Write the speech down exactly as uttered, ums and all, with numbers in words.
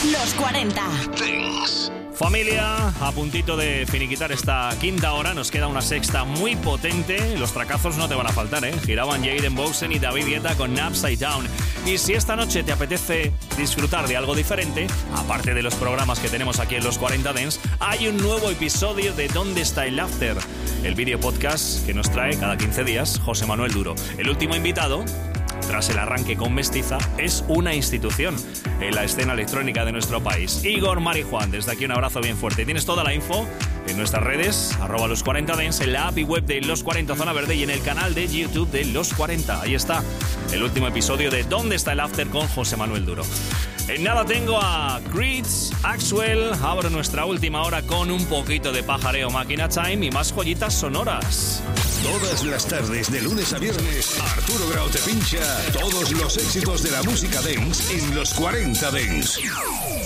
Los cuarenta. Dance. Familia, a puntito de finiquitar esta quinta hora, nos queda una sexta muy potente. Los tracazos no te van a faltar, ¿eh? Giraban Jaden Bosen y David Guetta con Upside Down. Y si esta noche te apetece disfrutar de algo diferente, aparte de los programas que tenemos aquí en Los cuarenta Dance, hay un nuevo episodio de ¿Dónde está el After? El video podcast que nos trae cada quince días José Manuel Duro. El último invitado, tras el arranque con Mestiza, es una institución en la escena electrónica de nuestro país. Igor Marijuán, desde aquí un abrazo bien fuerte. Tienes toda la info en nuestras redes, arroba los cuarenta Dance, en la app y web de Los cuarenta Zona Verde y en el canal de YouTube de Los cuarenta. Ahí está, el último episodio de ¿Dónde está el After? Con José Manuel Duro. En nada tengo a Creeds, Axwell. Abro nuestra última hora con un poquito de pajareo, Máquina Time y más joyitas sonoras. Todas las tardes, de lunes a viernes, Arturo Grau te pincha todos los éxitos de la música dance en Los cuarenta Dance.